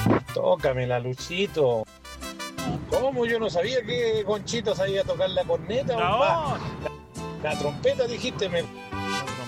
Tócamela, Luchito. ¿Cómo? Yo no sabía que Conchito sabía tocar la corneta, compa. No, La trompeta, dijiste, me